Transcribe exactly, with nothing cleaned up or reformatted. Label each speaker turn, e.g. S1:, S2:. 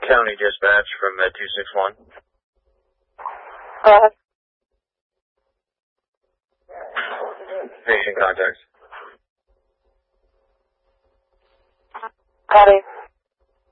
S1: County Dispatch from uh, two six one.
S2: Go ahead.
S1: Patient contacts.